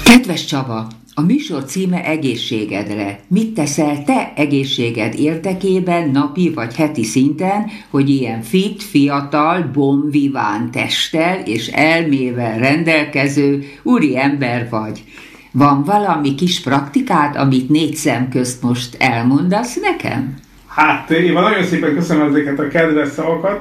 Kedves Csaba, a műsor címe Egészségedre. Mit teszel te egészséged érdekében napi vagy heti szinten, hogy ilyen fit, fiatal, bonviván testtel és elmével rendelkező úriember vagy? Van valami kis praktikát, amit négy szem közt most elmondasz nekem? Hát, Éva, nagyon szépen köszönöm ezeket a kedves szavakat.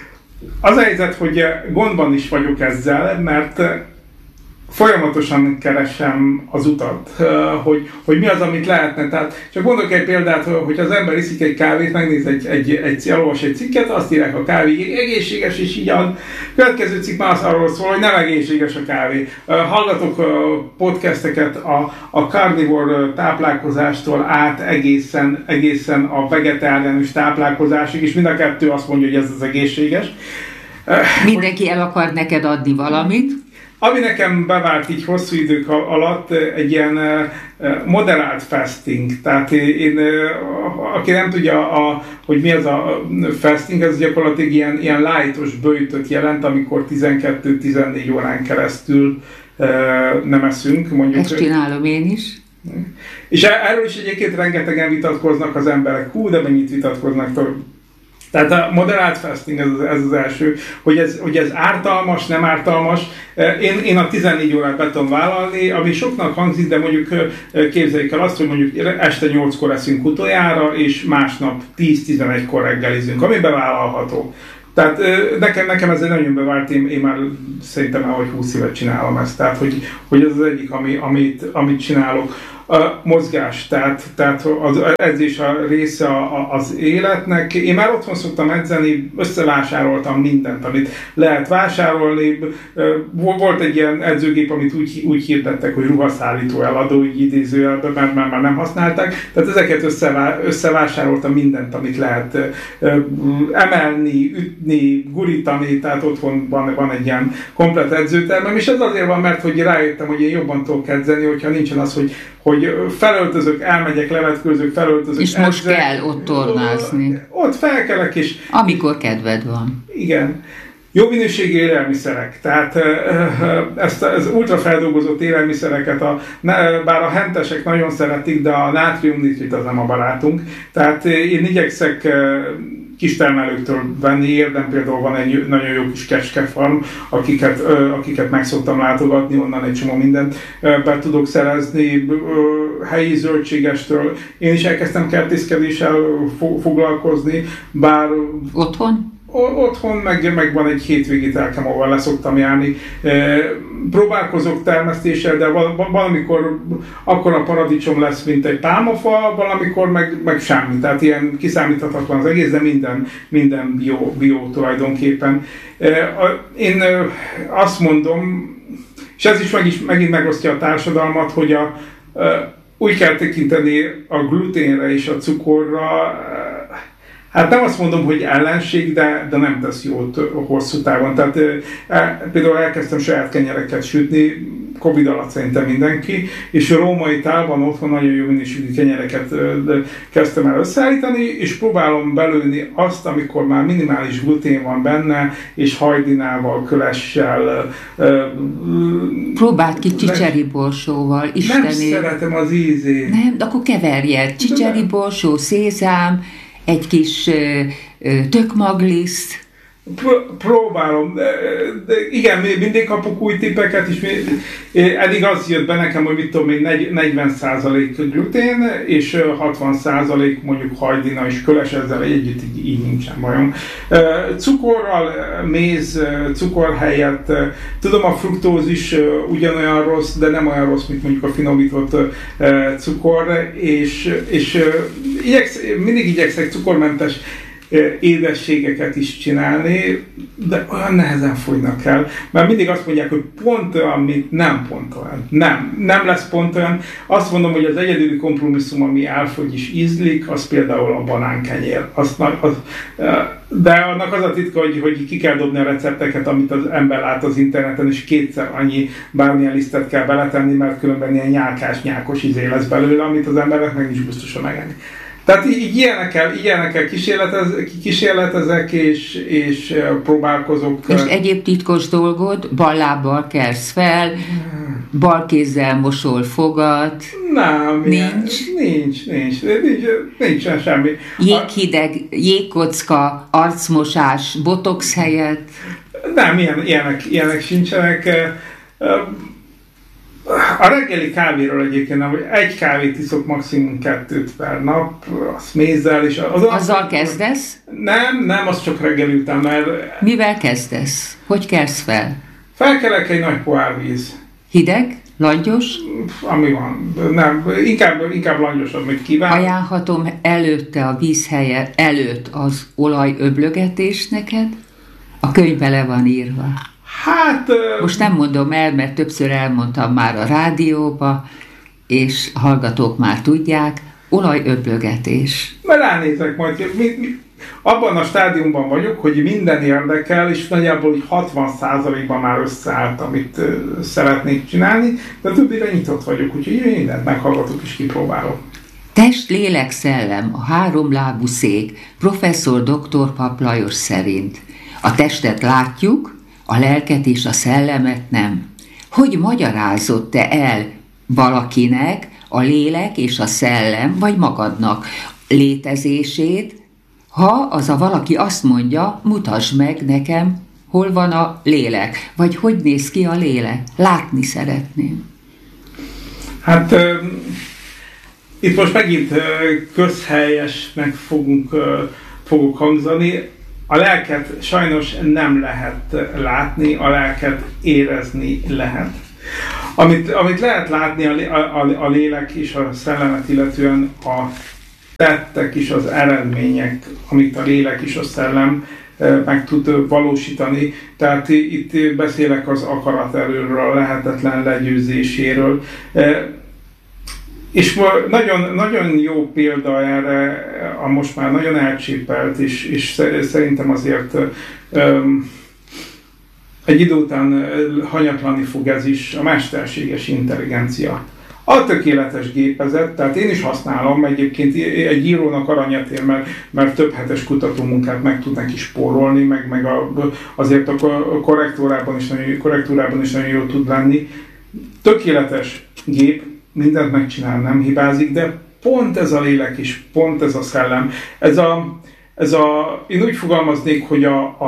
Az a helyzet, hogy gondban is vagyok ezzel, mert folyamatosan keresem az utat, hogy mi az, amit lehetne. Tehát csak mondok egy példát, hogy az ember iszik egy kávét, megnéz elolvas egy cikket, azt írják, a kávé egészséges, és így a következő cikk már arról szól, hogy nem egészséges a kávé. Hallgatok podcasteket a carnivore táplálkozástól át egészen a vegetáriánus táplálkozásig, és mind a kettő azt mondja, hogy ez az egészséges. Mindenki el akar neked adni valamit? Ami nekem bevált így hosszú idők alatt, egy ilyen moderált fasting. Tehát én, aki nem tudja, hogy mi az a fasting, ez gyakorlatilag ilyen lightos böjtöt jelent, amikor 12-14 órán keresztül nem eszünk. Mondjuk, ezt csinálom én is. És erről is egyébként rengetegen vitatkoznak az emberek. De mennyit vitatkoznak. Tehát a moderált fasting ez az első, hogy ez ártalmas, nem ártalmas. Én a 14 órát be tudom vállalni, ami soknak hangzik, de mondjuk képzeljük el azt, hogy mondjuk este 8-kor eszünk utoljára, és másnap 10-11-kor reggelizünk, ami bevállalható. Tehát nekem ez nagyon bevált, én már szerintem hogy 20 évet csinálom ezt, tehát hogy ez az egyik, amit csinálok. A mozgás, tehát az edzés a része az életnek. Én már otthon szoktam edzeni, összevásároltam mindent, amit lehet vásárolni. Volt egy ilyen edzőgép, amit úgy hirdettek, hogy ruhaszállító eladó, így idézőjelben, mert már nem használták. Tehát ezeket összevásároltam mindent, amit lehet emelni, ütni, gurítani, tehát otthon van egy ilyen komplett edzőtermem, és ez azért van, mert hogy rájöttem, hogy én jobban tudok edzeni, hogyha nincsen az, hogy felöltözök, elmegyek, levetkőzök, felöltözök. És most kell ott tornázni. Ott felkelek is. Amikor kedved van. Igen. Jó minőségű élelmiszerek, tehát az ultrafeldolgozott élelmiszereket, bár a hentesek nagyon szeretik, de a nátriumnitrit az nem a barátunk. Tehát én igyekszek kistermelőktől venni, érdem például van egy nagyon jó kis kecskefarm, akiket meg szoktam látogatni, onnan egy csomó mindent be tudok szerezni, helyi zöldségestől. Én is elkezdtem kertészkedéssel foglalkozni, bár... Otthon? Otthon, meg van egy hétvégi telkem, ahol leszoktam járni. Próbálkozok termesztéssel, de valamikor akkora paradicsom lesz, mint egy pálmafa, valamikor meg semmi. Tehát ilyen kiszámíthatatlan az egész, de minden bio tulajdonképpen. Én azt mondom, és ez is megint megosztja a társadalmat, hogy úgy kell tekinteni a gluténre és a cukorra. Hát nem azt mondom, hogy ellenség, de nem tesz jót hosszú távon. Tehát például elkezdtem saját kenyereket sütni, Covid alatt szerintem mindenki, és a római tálban otthon nagyon jó minőségű kenyereket kezdtem el összeállítani, és próbálom belőni azt, amikor már minimális glutén van benne, és hajdinával, kölessel. Próbáld ki csicseri borsóval, Istené. Nem szeretem az ízét. Nem, akkor keverjed. Csicseri borsó, szézám, egy kis tökmagliszt. Próbálom, de igen, mindig kapok új tippeket, és eddig az jött be nekem, hogy mit tudom én, 40% glutén, és 60% mondjuk hajdina és köles, ezzel együtt így nincsen bajom. Cukorral, méz, cukor helyett, tudom, a fruktózis ugyanolyan rossz, de nem olyan rossz, mint mondjuk a finomított cukor, és mindig igyekszek cukormentes édességeket is csinálni, de olyan nehezen fogynak el, mert mindig azt mondják, hogy pont olyan, mint nem pont olyan. Nem lesz pont olyan. Azt mondom, hogy az egyedüli kompromisszum, ami elfogy is ízlik, az például a banánkenyér. De annak az a titka, hogy ki kell dobni a recepteket, amit az ember lát az interneten, és kétszer annyi bármilyen lisztet kell beletenni, mert különben ilyen nyálkás, nyákos izé lesz belőle, amit az embernek meg is biztosan megenni. Tehát így ilyenekkel kísérletezek, és próbálkozok. És egyéb titkos dolgod, bal lábbal kelsz fel, bal kézzel mosol fogat. Nem, nincsen semmi. Jéghideg, jégkocka, arcmosás, botox helyett. Nem, ilyenek sincsenek. A reggeli kávéról egyébként nem, hogy egy kávét iszok, maximum 2 per nap, azt mézzel, és azzal kezdesz? Nem, az csak reggeli után, mert... Mivel kezdesz? Hogy kelsz fel? Felkelek egy nagy pohár víz. Hideg? Langyos? Ami van. Nem, inkább langyosabb, mint kíván. Ajánlhatom előtte a víz előtt az olajöblögetés neked? A könyvbe le van írva. Hát... Most nem mondom el, mert többször elmondtam már a rádióba, és a hallgatók már tudják, olajöblögetés. Mert ránézek majd. Abban a stádiumban vagyok, hogy minden érdekel, és nagyjából 60%-ban már összeállt, amit szeretnék csinálni, de többire nyitott vagyok, úgyhogy mindent meghallgatok és kipróbálok. Test, lélek, szellem, a 3 lábú szék, professzor dr. Papp Lajos szerint. A testet látjuk, a lelket és a szellemet nem. Hogy magyarázod te el valakinek a lélek és a szellem, vagy magadnak létezését, ha az a valaki azt mondja, mutasd meg nekem, hol van a lélek, vagy hogy néz ki a lélek. Látni szeretném. Hát itt most megint közhelyesnek fogok hangzani. A lelket sajnos nem lehet látni, a lelket érezni lehet. Amit lehet látni a lélek és a szellemet, illetően a tettek és az eredmények, amit a lélek és a szellem meg tud valósítani. Tehát itt beszélek az akaraterőről, a lehetetlen legyőzéséről. És nagyon, nagyon jó példa erre, a most már nagyon elcsépelt, és szerintem azért egy idő után hanyatlani fog ez is, a mesterséges intelligencia. A tökéletes gépezet, tehát én is használom, egyébként egy írónak aranyat ér, mert több hetes kutatómunkát meg tud neki spórolni, meg azért a korrektúrában is nagyon jó tud lenni. Tökéletes gép, mindent megcsinál, nem hibázik, de pont ez a lélek is, pont ez a szellem. Én úgy fogalmaznék, hogy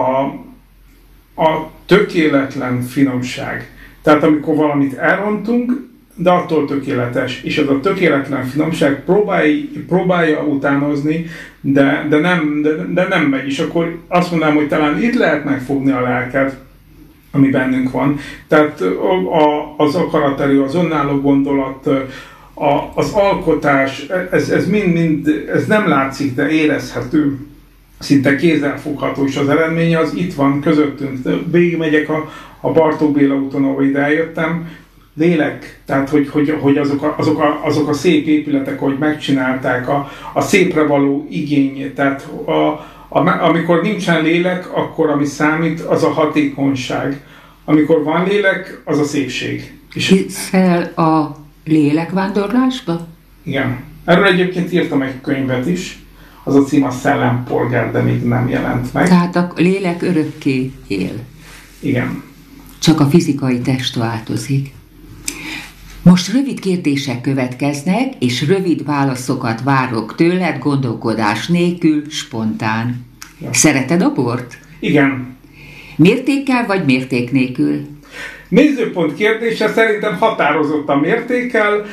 a tökéletlen finomság. Tehát amikor valamit elrontunk, de attól tökéletes. És ez a tökéletlen finomság próbálja utánozni, de nem megy. És akkor azt mondanám, hogy talán itt lehet megfogni a lelket, ami bennünk van. Tehát az akaraterő, az önálló gondolat, az alkotás, ez mind ez nem látszik, de érezhető, szinte kézzelfogható, és az eredménye az itt van közöttünk. Végigmegyek a Bartók Béla úton, ahol ide eljöttem, lélek, tehát hogy azok a szép épületek, ahogy megcsinálták, a szépre való igény, tehát amikor nincsen lélek, akkor ami számít, az a hatékonyság. Amikor van lélek, az a szépség. Hiszel a lélekvándorlásba? Igen. Erről egyébként írtam egy könyvet is. Az a cím a Szellempolgár, de még nem jelent meg. Tehát a lélek örökké él. Igen. Csak a fizikai test változik. Most rövid kérdések következnek, és rövid válaszokat várok tőled, gondolkodás nélkül, spontán. Ja. Szereted a bort? Igen. Mértékkel vagy mérték nélkül? Nézőpont kérdése, szerintem határozottan mértékkel,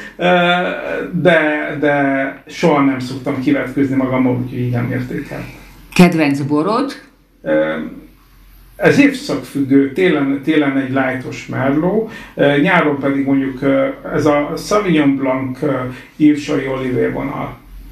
de soha nem szoktam kivetkőzni magammal, úgyhogy igen, mértékkel. Kedvenc borod? Ez évszakfüggő, télen egy lightos merlot, nyáron pedig mondjuk ez a Sauvignon Blanc írsai olivér vonal.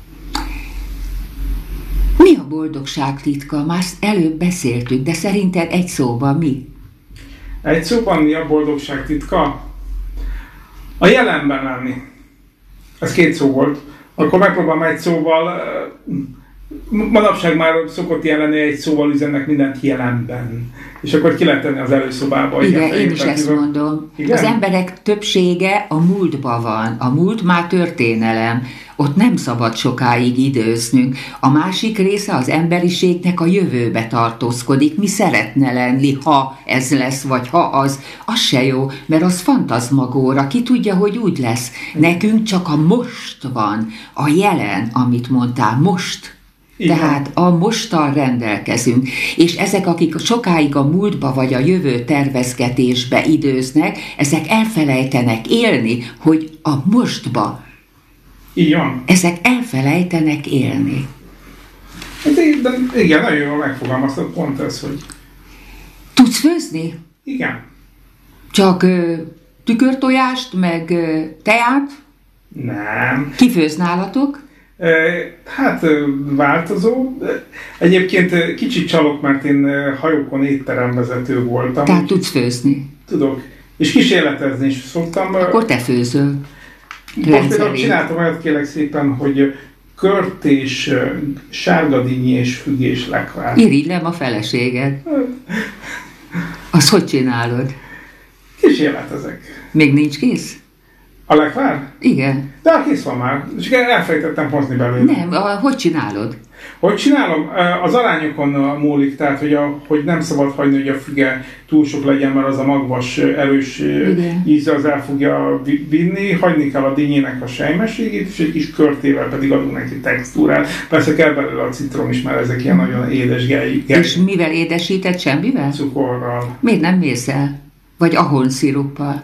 Mi a boldogság titka? Már előbb beszéltük, de szerinted egy szóban mi? Egy szóban mi a boldogság titka? A jelenben lenni. Ez 2 szó volt. Akkor megpróbálom egy szóval. manapság már szokott jelenni egy szóval üzennek mindent jelenben. És akkor ki lehet tenni az előszobába. Igen, én is ezt mondom. Igen? Az emberek többsége a múltban van. A múlt már történelem. Ott nem szabad sokáig időznünk. A másik része az emberiségnek a jövőbe tartózkodik. Mi szeretne lenni, ha ez lesz, vagy ha az. Az se jó, mert az fantazmagóra. Ki tudja, hogy úgy lesz. Nekünk csak a most van. A jelen, amit mondtál, most. Igen. Tehát a mosttal rendelkezünk, és ezek, akik sokáig a múltba vagy a jövő tervezgetésbe időznek, ezek elfelejtenek élni, hogy a mostba. Igen. Ezek elfelejtenek élni. De igen, nagyon jól megfogalmaztad pont ez, hogy... Tudsz főzni? Igen. Csak tükörtojást, meg teát? Nem. Ki főz nálatok? Hát változó. Egyébként kicsit csalok, mert én hajókon étteremvezető voltam. Tehát tudsz főzni? Tudok. És kísérletezni is szoktam. Akkor te főzöl. Most például csináltam olyat, kérlek szépen, hogy kört és sárgadínyi és fügés lekvár. Irigylem a feleséged. Azt hogy csinálod? Kísérletezek. Még nincs kész? A lekvár? Igen. De kész van már. És elfelejtettem hozni belőle. Nem, hogy csinálod? Hogy csinálom? Az arányokon múlik, tehát hogy nem szabad hagyni, hogy a füge túl sok legyen, mert az a magvas, erős íze az el fogja vinni. Hagyni kell a dinnyének a sejmességét, és egy kis körtével pedig adunk neki textúrát. Persze kell belőle a citrom is, mert ezek ilyen nagyon édes gely. És mivel édesített, semmivel? Cukorral. Miért nem mész el? Vagy ahornsziruppal?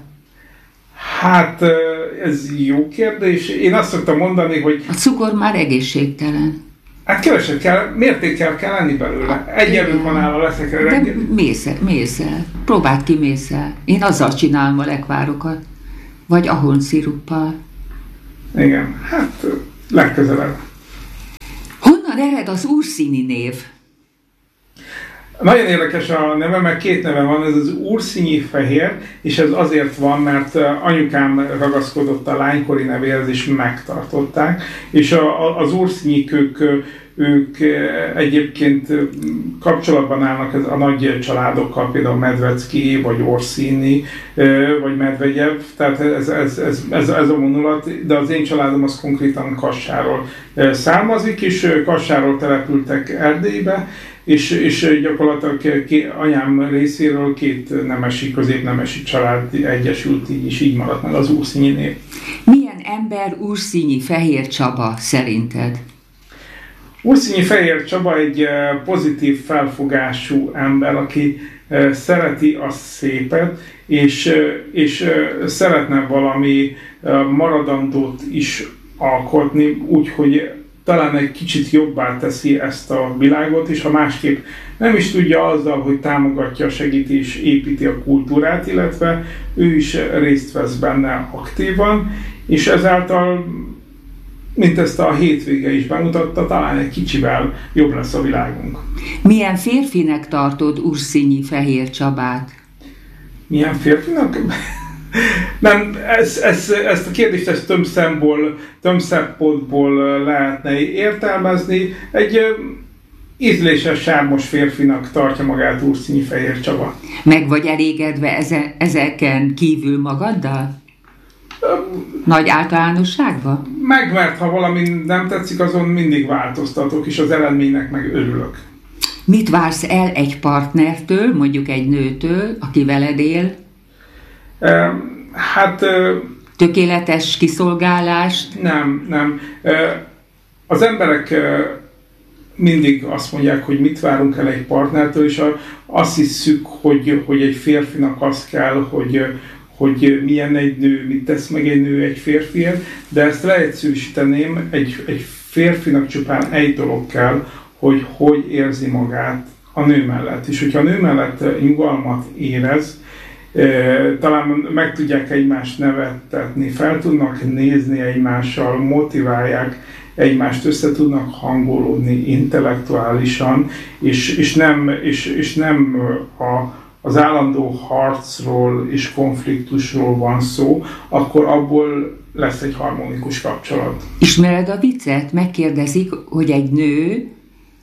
Hát ez jó kérdés. Én azt szoktam mondani, hogy... A cukor már egészségtelen. Hát keveset kell, mértékkel kell lenni belőle. Egy erőt van áll a leszekre. De mész el. Próbáld ki, mész el. Én azzal csinálom a lekvárokat. Vagy ahornsziruppal. Igen, hát legközelebb. Honnan ered az Urszínyi név? Nagyon érdekes a neve, mert két neve van, ez az Urszínyi fehér, és ez azért van, mert anyukám ragaszkodott a lánykori nevéhez, és megtartották, és az Urszínyik ők egyébként kapcsolatban állnak a nagy családokkal, például Medvecki, vagy Orsini, vagy Medvegyev, tehát ez a vonulat, de az én családom az konkrétan Kassáról származik, és Kassáról települtek Erdélybe, és gyakorlatilag anyám részéről két nemesi, középnemesi család egyesült, így maradt meg az Urszínyi név. Milyen ember Urszínyi Fehér Csaba szerinted? Urszínyi Fehér Csaba egy pozitív felfogású ember, aki szereti a szépet, és szeretne valami maradandót is alkotni, úgyhogy talán egy kicsit jobbá teszi ezt a világot, és ha másképp nem is tudja, azzal, hogy támogatja, segíti és építi a kultúrát, illetve ő is részt vesz benne aktívan, és ezáltal, mint ezt a hétvége is bemutatta, talán egy kicsivel jobb lesz a világunk. Milyen férfinek tartod Urszínyi Fehér Csabát? Milyen férfinak? Nem, ezt a kérdést több szempontból lehetne értelmezni. Egy ízléses, sármos férfinak tartja magát Urszínyi Fehér Csaba. Meg vagy elégedve ezeken kívül magaddal? Nagy általánosságban? Meg, mert ha valami nem tetszik, azon mindig változtatok, és az eredménynek meg örülök. Mit vársz el egy partnertől, mondjuk egy nőtől, aki veled él? Hát... Tökéletes kiszolgálást? Nem. Az emberek mindig azt mondják, hogy mit várunk el egy partnertől, és azt hiszük, hogy egy férfinak az kell, hogy milyen egy nő, mit tesz meg egy nő egy férfiért, de ezt leegyszerűsíteném, egy férfinak csupán egy dolog kell, hogy érzi magát a nő mellett. És hogyha a nő mellett nyugalmat érez, talán meg tudják egymást nevettetni, fel tudnak nézni egymással, motiválják egymást, össze tudnak hangolódni intellektuálisan, és nem az állandó harcról és konfliktusról van szó, akkor abból lesz egy harmonikus kapcsolat. Ismered a viccet? Megkérdezik, hogy egy nő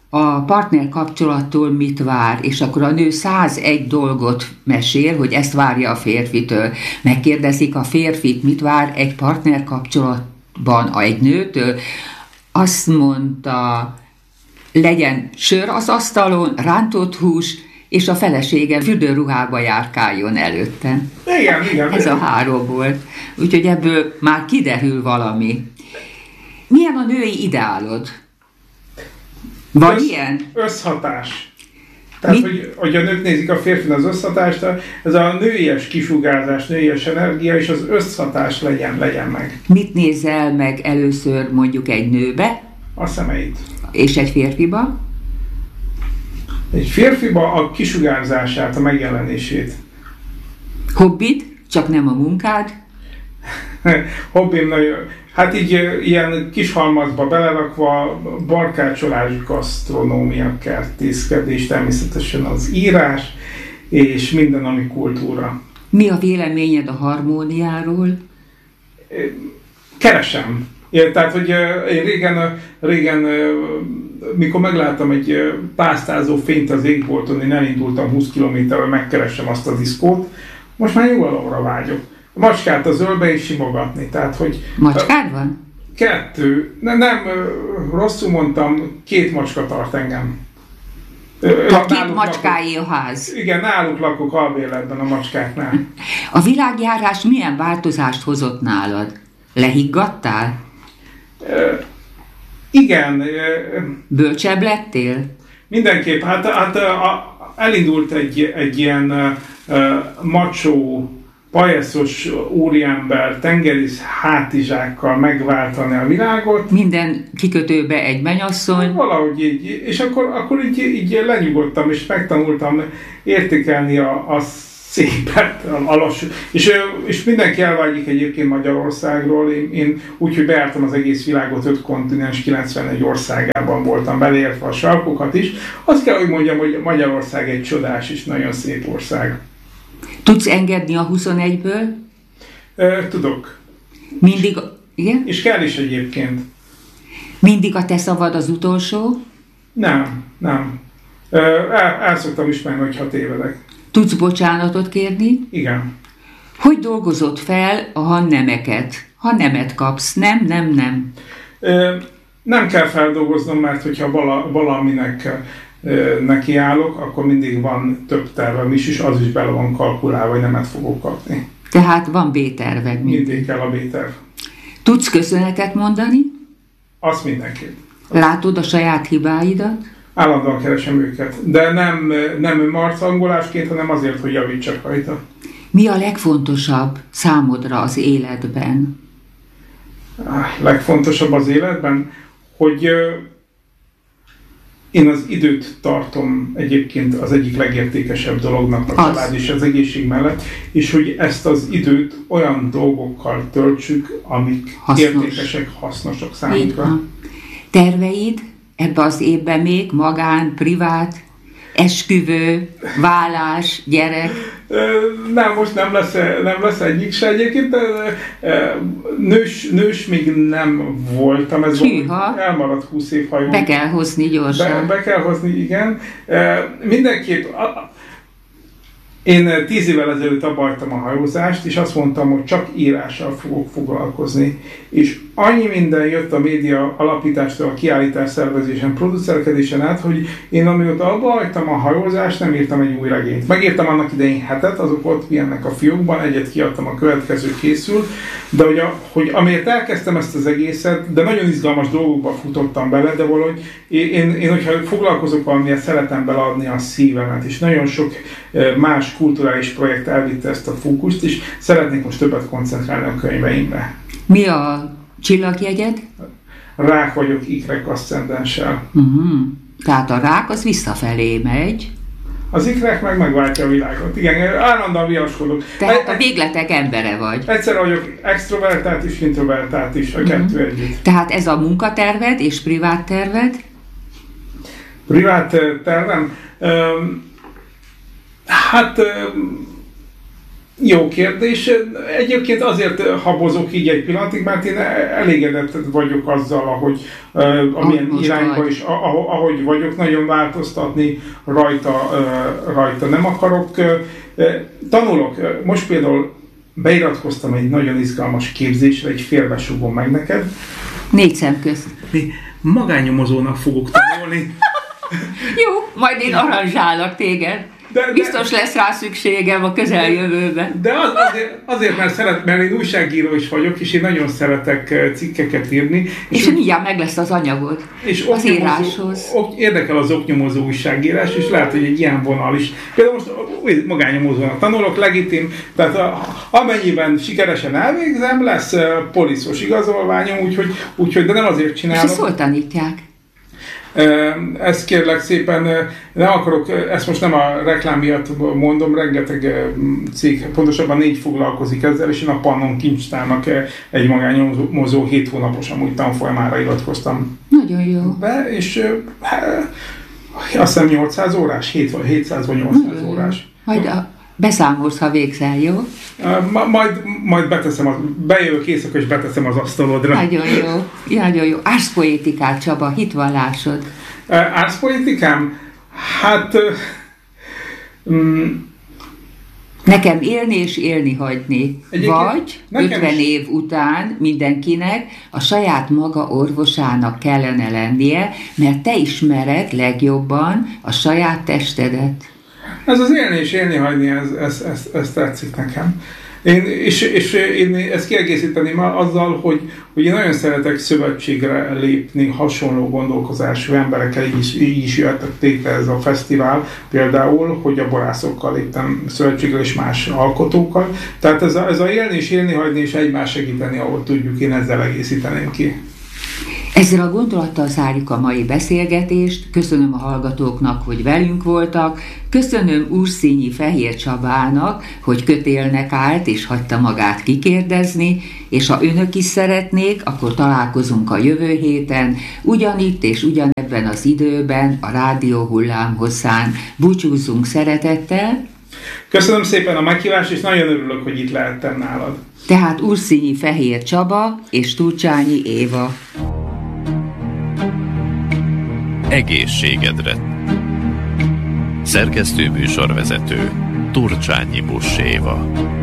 a partner kapcsolattól mit vár, és akkor a nő 101 dolgot mesél, hogy ezt várja a férfitől. Megkérdezik a férfit, mit vár egy partner kapcsolatban egy nőtől. Azt mondta, legyen sör az asztalon, rántott hús, és a felesége fürdőruhába járkáljon előtte. Igen. Ez a 3 volt. Úgyhogy ebből már kiderül valami. Milyen a női ideálod? Van ilyen? Összhatás. Tehát, hogy a nők nézik a férfin az összhatást, ez a nőies kisugárzás, nőies energia, és az összhatás legyen meg. Mit nézel meg először mondjuk egy nőbe? A szemeit. És egy férfiba? Egy férfiba a kisugárzását, a megjelenését. Hobbid? Csak nem a munkád? Hobbim nagyon... Hát így ilyen kis halmazba belerakva barkácsolás, gasztronómia, kertészkedés, természetesen az írás, és minden, ami kultúra. Mi a véleményed a harmóniáról? Keresem. Tehát, hogy én régen, mikor megláttam egy pásztázó fényt az égbolton, én elindultam 20 kilométerre, megkeresem azt a diszkót, most már nyugalomra vágyok. A macskát az ölbe is simogatni, tehát, hogy... Macskád van? 2. Nem, rosszul mondtam, 2 macska tart engem. Tehát 2 macskáé a ház. Igen, náluk lakok albérletben a macskáknál. A világjárás milyen változást hozott nálad? Lehiggadtál? Igen. Bölcsebb lettél? Mindenképp. Hát elindult egy ilyen macsó, pajeszos úriember tengerész hátizsákkal megváltani a világot. Minden kikötőbe egy mennyasszony. Valahogy így. És akkor így lenyugodtam, és megtanultam értékelni a szépet, a lassú. És mindenki elvágyik egyébként Magyarországról. Én úgy, hogy beártam az egész világot, 5 kontinens, 91 országában voltam, beleértve a sarkokat is. Azt kell, hogy mondjam, hogy Magyarország egy csodás és nagyon szép ország. Tudsz engedni a 21-ből? Tudok. Mindig, igen? És kell is egyébként. Mindig a te szavad az utolsó? Nem. El szoktam ismerni, hogyha tévedek. Tudsz bocsánatot kérni? Igen. Hogy dolgozott fel a ha-nemeket? Ha nemet kapsz, nem. Nem kell feldolgoznom, mert hogyha valaminek nekiállok, akkor mindig van több tervem is, és az is bele van kalkulálva, hogy nemet fogok kapni. Tehát van B-terved Mindig kell a B-terv. Tudsz köszönetet mondani? Azt mindenképp. Látod a saját hibáidat? Állandóan keresem őket, de nem marcangolásként, hanem azért, hogy javítsak rajta. Mi a legfontosabb számodra az életben? Legfontosabb az életben, hogy én az időt tartom egyébként az egyik legértékesebb dolognak a család és az egészség mellett, és hogy ezt az időt olyan dolgokkal töltsük, amik értékesek, hasznosak számunkra. Terveid ebbe az évben még? Magán, privát, esküvő, vállás, gyerek? Nem, most nem lesz egyik se egyébként. Nős még nem voltam. Ez elmaradt 20 év hajón. Be kell hozni gyorsan. Be kell hozni, igen. Mindenképp... Én 10 évvel ezelőtt abbajtam a hajózást, és azt mondtam, hogy csak írással fogok foglalkozni. És annyi minden jött a média alapítástól, a kiállítás szervezésen, producerkedésen át, hogy én amióta abbajtam a hajózást, nem írtam egy új regényt. Megírtam annak idején 7, azok ott pihennek a fiókban, egyet kiadtam, a következő készül, de hogy amiért elkezdtem ezt az egészet, de nagyon izgalmas dolgokba futottam bele, de valahogy én hogyha foglalkozok valamiért, szeretem beleadni a szívemet, és nagyon sok más kulturális projekt elvitte ezt a fókuszt, és szeretnék most többet koncentrálni a könyveimre. Mi a csillagjegyed? Rák vagyok, ikrek aszcendenssel. Tehát a rák az visszafelé megy. Az ikrek meg megváltja a világot. Igen, állandóan viaskodok. Tehát a végletek embere vagy. Egyszer vagyok extrovertált és introvertált is, a kettő együtt. Tehát ez a munkaterved és privát terved? Privát tervem? Hát Jó kérdés. Egyébként azért habozok így egy pillanatig, mert én elégedett vagyok azzal, ahogy amilyen irányba is, ahogy vagyok, nagyon változtatni rajta nem akarok. Tanulok. Most például beiratkoztam egy nagyon izgalmas képzésre, egy félbesugom meg neked. 4 szem közt. Magánnyomozónak fogok tanulni. Jó, majd én aranzsálok téged. Biztos lesz rá szükségem a közeljövőben. De azért mert én újságíró is vagyok, és én nagyon szeretek cikkeket írni. És mindjárt meg lesz az anyagod és az íráshoz. Érdekel az oknyomozó újságírás, és lehet, hogy egy ilyen vonal is. Például most magánnyomozónak tanulok, legitim, tehát amennyiben sikeresen elvégzem, lesz poliszos igazolványom, úgyhogy de nem azért csinálom. És ezt hol tanítják? Ezt kérlek szépen, nem akarok, ezt most nem a reklám miatt mondom, rengeteg cég, pontosabban 4 foglalkozik ezzel, és én a Pannon Kincstárnak egy magánnyomozó 7 hónapos amúgy tanfolyamára iratkoztam. Nagyon jó. Be, és azt hiszem 800 órás, 700 vagy 800 órás. Majd beszámolsz, ha végzel, jó? Majd beteszem, bejövök éjszaka, és beteszem az asztalodra. Nagyon jó, nagyon jó. Árszpoétikát, Csaba, hitvallásod. Árszpoétikám? Hát... Nekem élni és élni hagyni. Vagy 50 év után mindenkinek a saját maga orvosának kellene lennie, mert te ismered legjobban a saját testedet. Ez az élni és élni hagyni, ez tetszik nekem. Én ezt kiegészíteném azzal, hogy én nagyon szeretek szövetségre lépni hasonló gondolkozású emberekkel, így is jöttek létre ez a fesztivál, például, hogy a borászokkal léptem szövetségre és más alkotókkal. Tehát ez a élni és élni hagyni és egymás segíteni, ahol tudjuk, én ezzel egészíteném ki. Ezzel a gondolattal zárjuk a mai beszélgetést. Köszönöm a hallgatóknak, hogy velünk voltak. Köszönöm Urszínyi Fehér Csabának, hogy kötélnek állt és hagyta magát kikérdezni, és ha önök is szeretnék, akkor találkozunk a jövő héten, ugyanitt és ugyanebben az időben a rádió hullámhosszán. Búcsúzzunk szeretettel. Köszönöm szépen a meghívást, és nagyon örülök, hogy itt lehettem nálad. Tehát Urszínyi Fehér Csaba és Turcsányi Éva. Egészségedre. Szerkesztő műsorvezető Turcsányi Buss Éva.